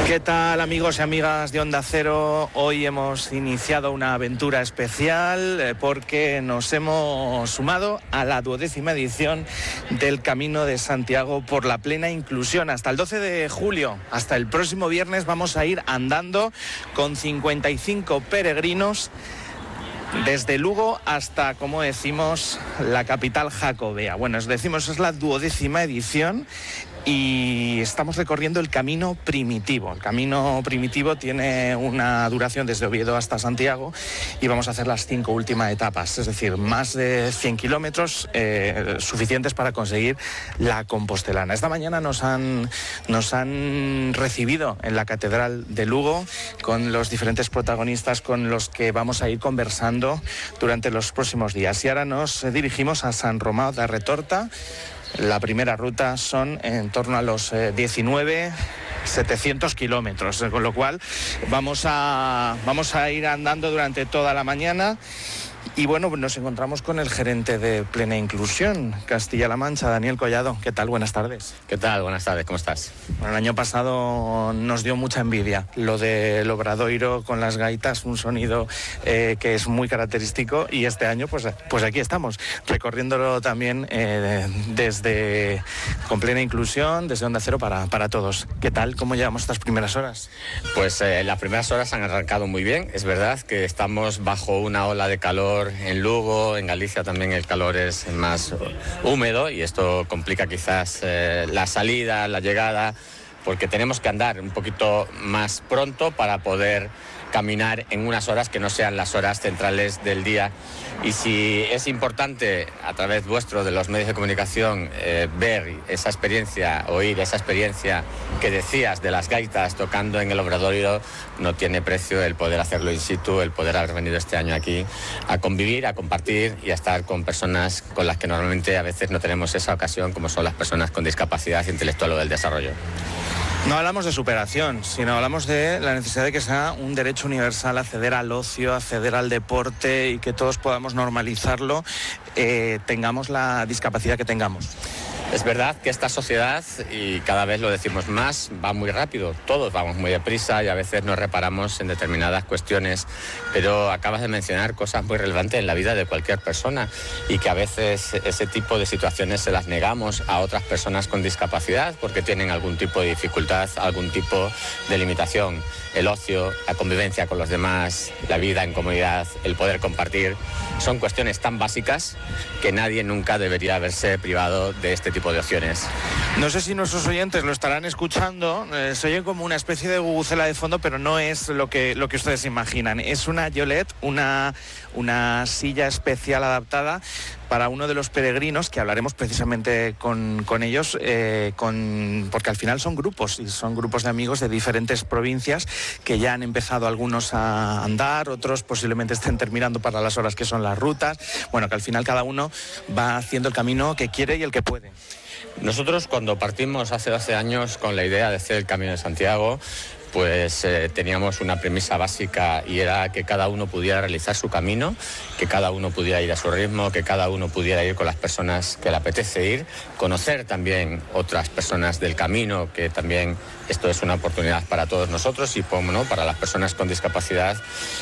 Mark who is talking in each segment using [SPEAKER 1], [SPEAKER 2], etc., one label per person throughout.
[SPEAKER 1] ¿Qué tal, amigos y amigas de Onda Cero? Hoy hemos iniciado una aventura especial porque nos hemos sumado a la 12ª edición del Camino de Santiago por la plena inclusión. Hasta el 12 de julio, hasta el próximo viernes, vamos a ir andando con 55 peregrinos desde Lugo hasta, como decimos, la capital jacobea. Bueno, es la 12ª edición y estamos recorriendo el Camino Primitivo. El Camino Primitivo tiene una duración desde Oviedo hasta Santiago y vamos a hacer las 5 últimas etapas, es decir, más de 100 kilómetros suficientes para conseguir la Compostelana. Esta mañana nos han recibido en la Catedral de Lugo con los diferentes protagonistas con los que vamos a ir conversando durante los próximos días. Y ahora nos dirigimos a San Romao da Retorta. La primera ruta son en torno a los 19.700 kilómetros, con lo cual vamos a ir andando durante toda la mañana. Y bueno, nos encontramos con el gerente de Plena Inclusión, Castilla-La Mancha, Daniel Collado. ¿Qué tal? Buenas tardes.
[SPEAKER 2] ¿Qué tal? Buenas tardes, ¿cómo estás?
[SPEAKER 1] Bueno, el año pasado nos dio mucha envidia lo del Obradoiro con las gaitas, un sonido que es muy característico, y este año pues aquí estamos, recorriéndolo también con Plena Inclusión, desde Onda Cero para todos. ¿Qué tal? ¿Cómo llevamos estas primeras horas?
[SPEAKER 2] Pues las primeras horas han arrancado muy bien. Es verdad que estamos bajo una ola de calor en Lugo, en Galicia también el calor es más húmedo y esto complica quizás la salida, la llegada, porque tenemos que andar un poquito más pronto para poder caminar en unas horas que no sean las horas centrales del día. Y si es importante, a través vuestro, de los medios de comunicación, ver esa experiencia, oír esa experiencia que decías de las gaitas tocando en el Obradoiro, no tiene precio el poder hacerlo in situ, el poder haber venido este año aquí a convivir, a compartir y a estar con personas con las que normalmente a veces no tenemos esa ocasión, como son las personas con discapacidad intelectual o del desarrollo.
[SPEAKER 1] No hablamos de superación, sino hablamos de la necesidad de que sea un derecho universal acceder al ocio, acceder al deporte y que todos podamos normalizarlo, tengamos la discapacidad que tengamos.
[SPEAKER 2] Es verdad que esta sociedad, y cada vez lo decimos más, va muy rápido. Todos vamos muy deprisa y a veces no reparamos en determinadas cuestiones, pero acabas de mencionar cosas muy relevantes en la vida de cualquier persona y que a veces ese tipo de situaciones se las negamos a otras personas con discapacidad porque tienen algún tipo de dificultad, algún tipo de limitación. El ocio, la convivencia con los demás, la vida en comunidad, el poder compartir, son cuestiones tan básicas que nadie nunca debería verse privado de este tipo de opciones.
[SPEAKER 1] No sé si nuestros oyentes lo estarán escuchando, se oye como una especie de bubucela de fondo, pero no es lo que ustedes imaginan. Es una Yolet, una silla especial adaptada para uno de los peregrinos, que hablaremos precisamente con ellos, porque al final son grupos de amigos de diferentes provincias que ya han empezado algunos a andar, otros posiblemente estén terminando para las horas que son las rutas. Bueno, que al final cada uno va haciendo el camino que quiere y el que puede.
[SPEAKER 2] Nosotros, cuando partimos hace 12 años con la idea de hacer el Camino de Santiago, pues teníamos una premisa básica y era que cada uno pudiera realizar su camino, que cada uno pudiera ir a su ritmo, que cada uno pudiera ir con las personas que le apetece ir, conocer también otras personas del camino, que también esto es una oportunidad para todos nosotros y para las personas con discapacidad,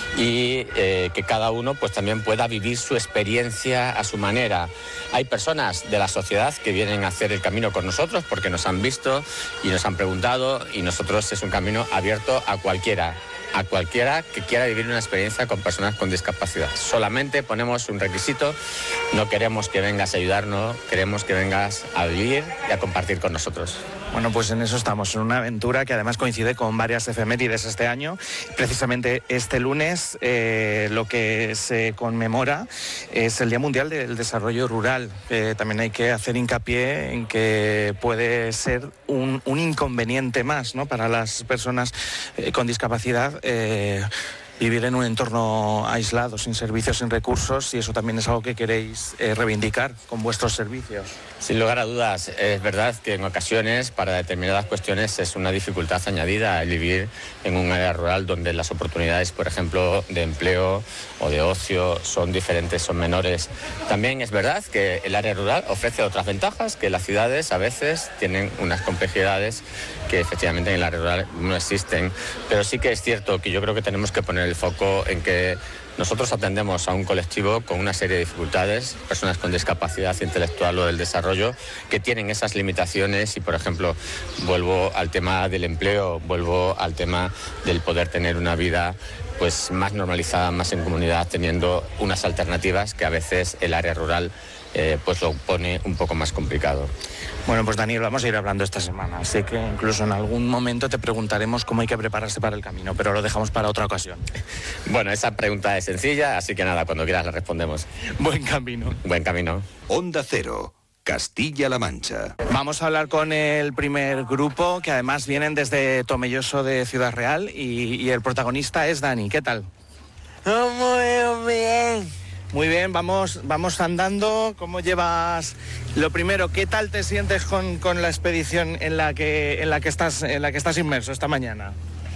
[SPEAKER 2] y que cada uno pues también pueda vivir su experiencia a su manera. Hay personas de la sociedad que vienen a hacer el camino con nosotros porque nos han visto y nos han preguntado, y nosotros es un camino abierto a cualquiera que quiera vivir una experiencia con personas con discapacidad. Solamente ponemos un requisito: no queremos que vengas a ayudarnos, queremos que vengas a vivir y a compartir con nosotros.
[SPEAKER 1] Bueno, pues en eso estamos, en una aventura que además coincide con varias efemérides este año. Precisamente este lunes lo que se conmemora es el Día Mundial del Desarrollo Rural. También hay que hacer hincapié en que puede ser un inconveniente más, ¿no?, para las personas con discapacidad vivir en un entorno aislado, sin servicios, sin recursos, y eso también es algo que queréis reivindicar con vuestros servicios.
[SPEAKER 2] Sin lugar a dudas, es verdad que en ocasiones para determinadas cuestiones es una dificultad añadida el vivir en un área rural donde las oportunidades, por ejemplo, de empleo o de ocio son diferentes, son menores. También es verdad que el área rural ofrece otras ventajas que las ciudades a veces tienen unas complejidades que efectivamente en el área rural no existen, pero sí que es cierto que yo creo que tenemos que poner el foco en que nosotros atendemos a un colectivo con una serie de dificultades, personas con discapacidad intelectual o del desarrollo, que tienen esas limitaciones y, por ejemplo, vuelvo al tema del empleo, vuelvo al tema del poder tener una vida pues más normalizada, más en comunidad, teniendo unas alternativas que a veces el área rural pues lo pone un poco más complicado.
[SPEAKER 1] Bueno, pues Daniel, vamos a ir hablando esta semana. Sé que incluso en algún momento te preguntaremos cómo hay que prepararse para el camino, pero lo dejamos para otra ocasión.
[SPEAKER 2] Bueno, esa pregunta es sencilla, así que nada, cuando quieras la respondemos.
[SPEAKER 1] Buen camino.
[SPEAKER 2] Buen camino.
[SPEAKER 3] Onda Cero, Castilla-La Mancha.
[SPEAKER 1] Vamos a hablar con el primer grupo, que además vienen desde Tomelloso de Ciudad Real, y el protagonista es Dani. ¿Qué tal?
[SPEAKER 4] Muy bien.
[SPEAKER 1] Muy bien, vamos andando. ¿Cómo llevas? Lo primero, ¿qué tal te sientes con la expedición en la que estás inmerso esta mañana?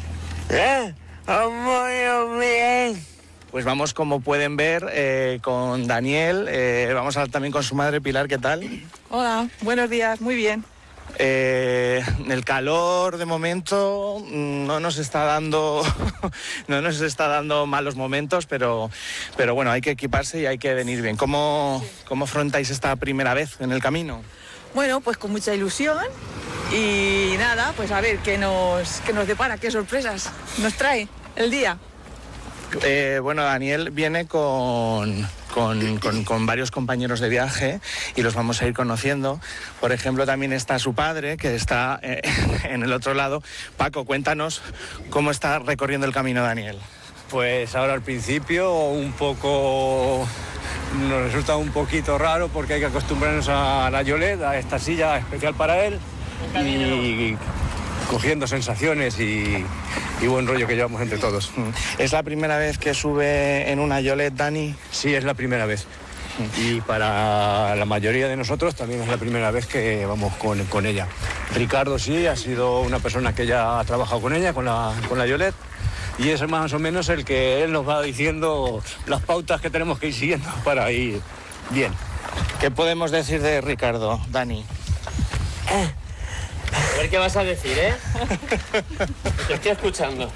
[SPEAKER 4] Muy bien.
[SPEAKER 1] Pues vamos, como pueden ver, con Daniel. Vamos a hablar también con su madre, Pilar. ¿Qué tal?
[SPEAKER 5] Hola, buenos días, muy bien.
[SPEAKER 1] El calor de momento no nos está dando malos momentos, pero bueno, hay que equiparse y hay que venir bien. ¿Cómo afrontáis esta primera vez en el camino?
[SPEAKER 5] Bueno, pues con mucha ilusión y nada, pues a ver qué nos depara, qué sorpresas nos trae el día.
[SPEAKER 1] Bueno, Daniel viene con varios compañeros de viaje y los vamos a ir conociendo. Por ejemplo, también está su padre, que está en el otro lado. Paco, cuéntanos cómo está recorriendo el camino Daniel.
[SPEAKER 6] Pues ahora al principio nos resulta un poquito raro porque hay que acostumbrarnos a la Yolet, a esta silla especial para él, y cogiendo sensaciones y buen rollo que llevamos entre todos.
[SPEAKER 1] ¿Es la primera vez que sube en una Yolet, Dani?
[SPEAKER 6] Sí, es la primera vez. Y para la mayoría de nosotros también es la primera vez que vamos con ella. Ricardo sí, ha sido una persona que ya ha trabajado con ella, con la Yolet, y es más o menos el que él nos va diciendo las pautas que tenemos que ir siguiendo para ir bien.
[SPEAKER 1] ¿Qué podemos decir de Ricardo, Dani?
[SPEAKER 7] A ver qué vas a decir, ¿eh? Te estoy escuchando.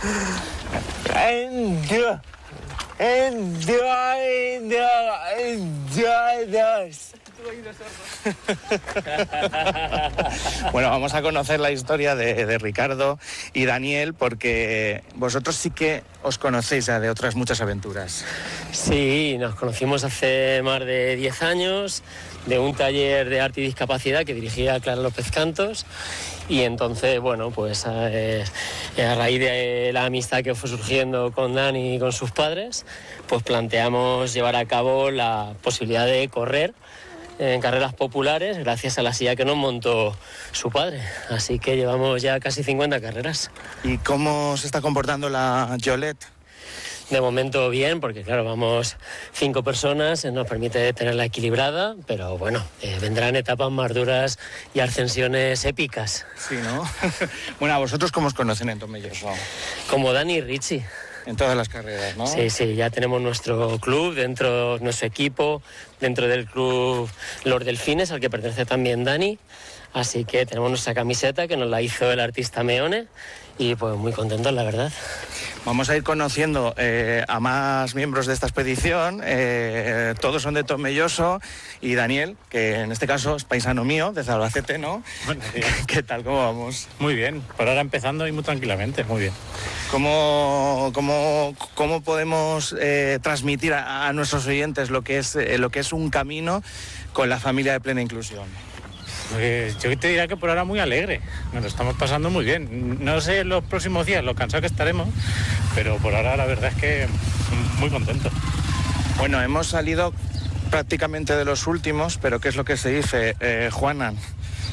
[SPEAKER 1] Bueno, vamos a conocer la historia de Ricardo y Daniel, porque vosotros sí que os conocéis ya de otras muchas aventuras.
[SPEAKER 7] Sí, nos conocimos hace más de 10 años de un taller de arte y discapacidad que dirigía Clara López Cantos, y entonces, bueno, pues a raíz de la amistad que fue surgiendo con Dani y con sus padres, pues planteamos llevar a cabo la posibilidad de correr en carreras populares gracias a la silla que nos montó su padre. Así que llevamos ya casi 50 carreras.
[SPEAKER 1] ¿Y cómo se está comportando la Yolet?
[SPEAKER 7] De momento bien, porque claro, vamos 5 personas, nos permite tenerla equilibrada, pero bueno, vendrán etapas más duras y ascensiones épicas.
[SPEAKER 1] Sí, ¿no? Bueno, ¿a vosotros cómo os conocen en Tomelloso?
[SPEAKER 7] Como Dani y Richie.
[SPEAKER 1] En todas las carreras, ¿no?
[SPEAKER 7] Sí, ya tenemos nuestro club, nuestro equipo, dentro del club Los Delfines, al que pertenece también Dani. Así que tenemos nuestra camiseta, que nos la hizo el artista Meone, y pues muy contentos, la verdad.
[SPEAKER 1] Vamos a ir conociendo a más miembros de esta expedición. Todos son de Tomelloso, y Daniel, que en este caso es paisano mío, desde Albacete, ¿no?
[SPEAKER 8] Buenos días.
[SPEAKER 1] ¿Qué tal? ¿Cómo vamos?
[SPEAKER 8] Muy bien, por ahora empezando y muy tranquilamente, muy bien.
[SPEAKER 1] ¿Cómo podemos transmitir a nuestros oyentes lo que es un camino con la familia de plena inclusión?
[SPEAKER 8] Pues yo te diría que por ahora muy alegre, nos lo estamos pasando muy bien. No sé los próximos días lo cansado que estaremos, pero por ahora la verdad es que muy contento.
[SPEAKER 1] Bueno, hemos salido prácticamente de los últimos, pero ¿qué es lo que se dice, Juana?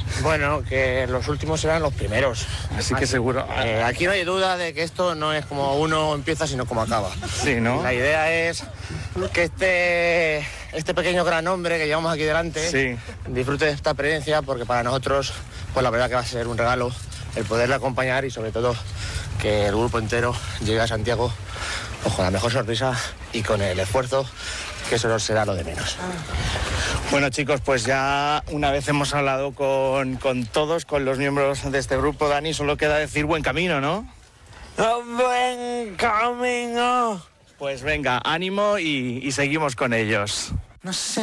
[SPEAKER 9] Bueno, que los últimos serán los primeros.
[SPEAKER 1] Así que seguro.
[SPEAKER 9] Aquí no hay duda de que esto no es como uno empieza, sino como acaba.
[SPEAKER 1] Sí, ¿no?
[SPEAKER 9] La idea es que este pequeño gran hombre que llevamos aquí delante disfrute de esta experiencia, porque para nosotros, pues la verdad que va a ser un regalo el poderle acompañar y sobre todo que el grupo entero llegue a Santiago pues, con la mejor sonrisa y con el esfuerzo, que eso no será lo de menos.
[SPEAKER 1] Bueno, chicos, pues ya una vez hemos hablado con todos, con los miembros de este grupo, Dani, solo queda decir buen camino, ¿no?
[SPEAKER 4] Buen camino.
[SPEAKER 1] Pues venga, ánimo y seguimos con ellos.
[SPEAKER 4] No sé.